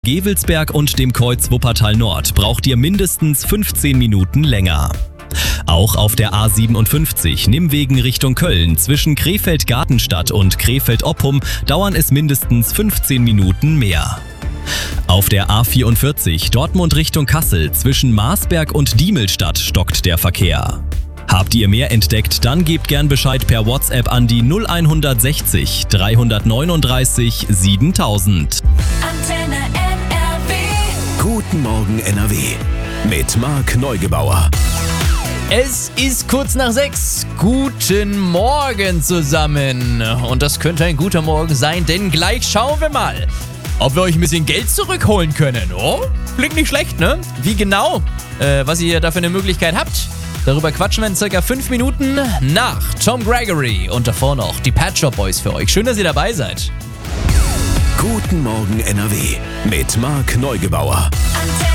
Gevelsberg und dem Kreuz Wuppertal Nord braucht ihr mindestens 15 Minuten länger. Auch auf der A57 Nimwegen Richtung Köln zwischen Krefeld-Gartenstadt und Krefeld-Oppum dauern es mindestens 15 Minuten mehr. Auf der A44 Dortmund Richtung Kassel zwischen Marsberg und Diemelstadt stockt der Verkehr. Habt ihr mehr entdeckt, dann gebt gern Bescheid per WhatsApp an die 0160 339 7000. Antenne NRW. Guten Morgen NRW mit Marc Neugebauer. Es ist kurz nach 6. Guten Morgen zusammen. Und das könnte ein guter Morgen sein, denn gleich schauen wir mal, ob wir euch ein bisschen Geld zurückholen können. Oh, klingt nicht schlecht, ne? Wie genau? Was ihr dafür eine Möglichkeit habt? Darüber quatschen wir in circa 5 Minuten nach Tom Gregory und davor noch die Pet Shop Boys für euch. Schön, dass ihr dabei seid. Guten Morgen NRW mit Marc Neugebauer.